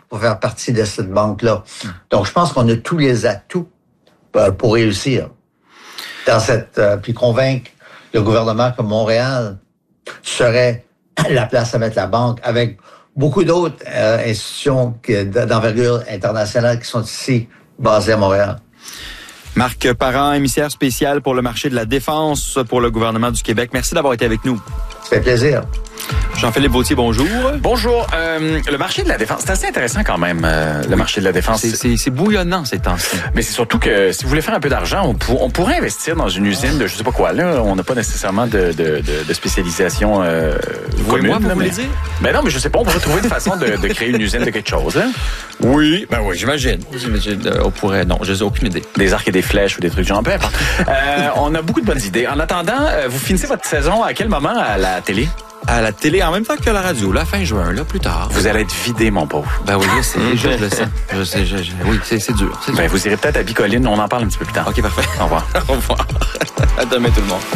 pour faire partie de cette banque-là. Donc, je pense qu'on a tous les atouts pour réussir dans puis convaincre le gouvernement que Montréal serait la place à mettre la banque avec beaucoup d'autres institutions d'envergure internationale qui sont ici, basées à Montréal. Marc Parent, émissaire spécial pour le marché de la défense pour le gouvernement du Québec. Merci d'avoir été avec nous. Ça fait plaisir. Jean-Philippe Vautier, bonjour. Bonjour. Le marché de la défense, c'est assez intéressant quand même, le marché de la défense. C'est bouillonnant ces temps-ci. Mais c'est surtout que si vous voulez faire un peu d'argent, on pourrait investir dans une usine de je sais pas quoi. Là, on n'a pas nécessairement de spécialisation commune. Moi, vous voulez dire? Ben non, mais je sais pas, on pourrait trouver une façon de créer une usine de quelque chose. Hein? Oui, j'imagine. On pourrait, non, je n'ai aucune idée. Des arcs et des flèches ou des trucs genre, peu importe. On a beaucoup de bonnes idées. En attendant, vous finissez votre saison à quel moment à la télé? À la télé en même temps que à la radio, là, fin juin, là, plus tard. Vous allez être vidé, mon pauvre. Ben oui, je le sens. Oui, c'est dur. Ben, vous irez peut-être à Bicoline, on en parle un petit peu plus tard. OK, parfait. Au revoir. Au revoir. À demain, tout le monde.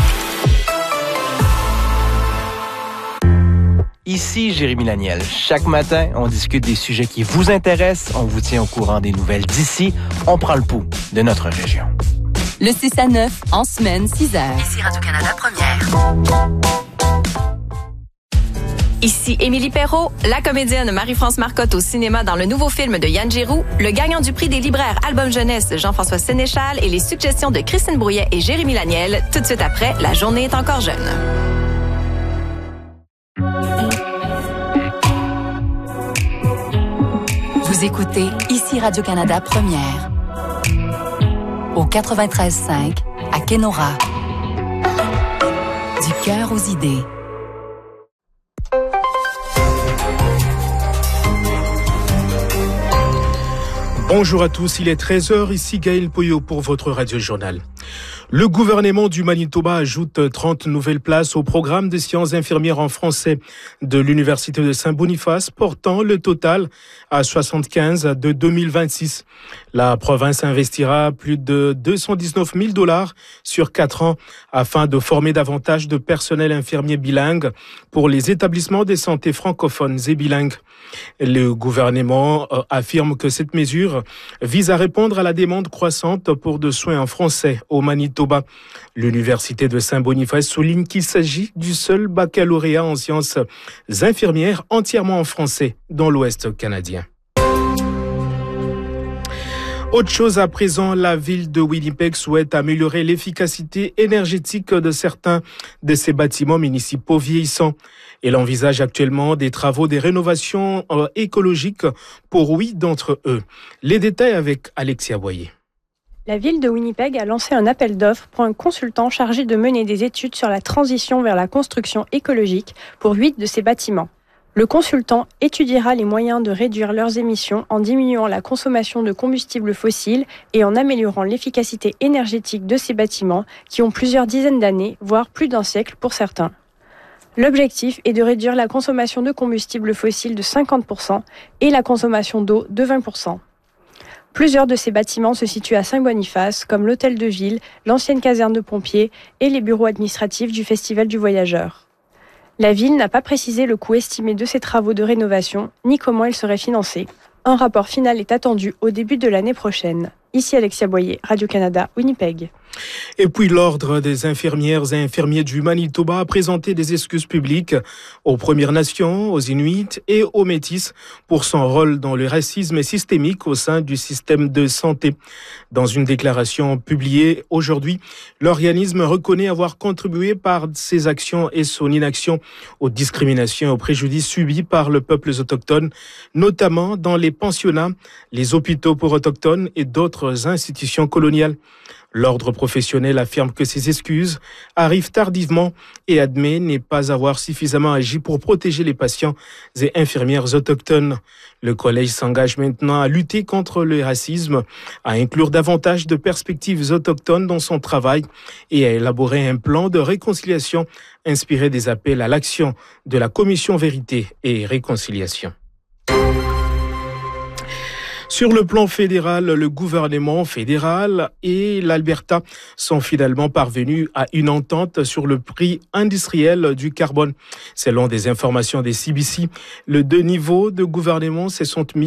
Ici Jérémy Laniel. Chaque matin, on discute des sujets qui vous intéressent, on vous tient au courant des nouvelles d'ici, on prend le pouls de notre région. Le 6 à 9, en semaine, 6 heures. Ici Radio-Canada Première. Ici Émilie Perrault, la comédienne Marie-France Marcotte au cinéma dans le nouveau film de Yann Giroux, le gagnant du prix des libraires Album Jeunesse Jean-François Sénéchal et les suggestions de Christine Brouillet et Jérémy Laniel, tout de suite après La journée est encore jeune. Vous écoutez Ici Radio-Canada Première. Au 93.5, à Kenora. Du cœur aux idées. Bonjour à tous, il est 13h, ici Gaël Poyot pour votre radio-journal. Le gouvernement du Manitoba ajoute 30 nouvelles places au programme de sciences infirmières en français de l'Université de Saint-Boniface, portant le total à 75 de 2026. La province investira plus de 219 000 $ sur 4 ans afin de former davantage de personnel infirmier bilingue pour les établissements de santé francophones et bilingues. Le gouvernement affirme que cette mesure vise à répondre à la demande croissante pour de soins en français au Manitoba. L'Université de Saint-Boniface souligne qu'il s'agit du seul baccalauréat en sciences infirmières entièrement en français dans l'Ouest canadien. Autre chose à présent, la ville de Winnipeg souhaite améliorer l'efficacité énergétique de certains de ses bâtiments municipaux vieillissants. Elle envisage actuellement des travaux de rénovation écologique pour 8 d'entre eux. Les détails avec Alexia Boyer. La ville de Winnipeg a lancé un appel d'offres pour un consultant chargé de mener des études sur la transition vers la construction écologique pour 8 de ces bâtiments. Le consultant étudiera les moyens de réduire leurs émissions en diminuant la consommation de combustibles fossiles et en améliorant l'efficacité énergétique de ces bâtiments qui ont plusieurs dizaines d'années, voire plus d'un siècle pour certains. L'objectif est de réduire la consommation de combustibles fossiles de 50% et la consommation d'eau de 20%. Plusieurs de ces bâtiments se situent à Saint-Boniface, comme l'hôtel de ville, l'ancienne caserne de pompiers et les bureaux administratifs du Festival du Voyageur. La ville n'a pas précisé le coût estimé de ces travaux de rénovation, ni comment ils seraient financés. Un rapport final est attendu au début de l'année prochaine. Ici Alexia Boyer, Radio-Canada, Winnipeg. Et puis l'Ordre des infirmières et infirmiers du Manitoba a présenté des excuses publiques aux Premières Nations, aux Inuits et aux Métis pour son rôle dans le racisme systémique au sein du système de santé. Dans une déclaration publiée aujourd'hui, l'organisme reconnaît avoir contribué par ses actions et son inaction aux discriminations et aux préjudices subis par le peuple autochtone, notamment dans les pensionnats, les hôpitaux pour autochtones et d'autres institutions coloniales. L'ordre professionnel affirme que ces excuses arrivent tardivement et admet ne pas avoir suffisamment agi pour protéger les patients et infirmières autochtones. Le collège s'engage maintenant à lutter contre le racisme, à inclure davantage de perspectives autochtones dans son travail et à élaborer un plan de réconciliation inspiré des appels à l'action de la Commission Vérité et Réconciliation. Sur le plan fédéral, le gouvernement fédéral et l'Alberta sont finalement parvenus à une entente sur le prix industriel du carbone. Selon des informations des CBC, les deux niveaux de gouvernement se sont mis